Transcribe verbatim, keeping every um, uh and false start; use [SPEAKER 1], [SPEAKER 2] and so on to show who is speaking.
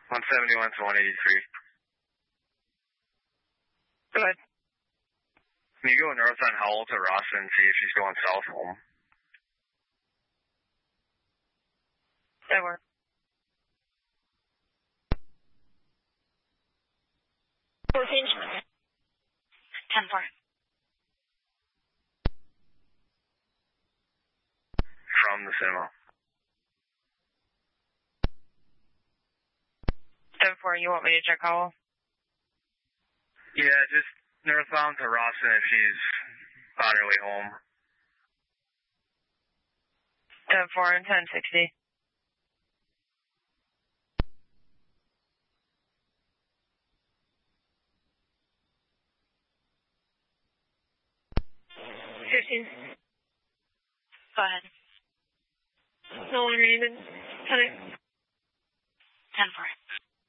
[SPEAKER 1] one seventy-one to one eighty-three.
[SPEAKER 2] Go ahead.
[SPEAKER 1] Can you go north on Howell to Rawson and see if she's going south home?
[SPEAKER 2] That works. fourteen. ten four.
[SPEAKER 1] From the cinema.
[SPEAKER 2] ten four, you want me to check Howell?
[SPEAKER 1] Yeah, just northbound to Rawson if she's on her way home.
[SPEAKER 2] ten four and ten sixty. fifteen. Go ahead. No one needed. ten four.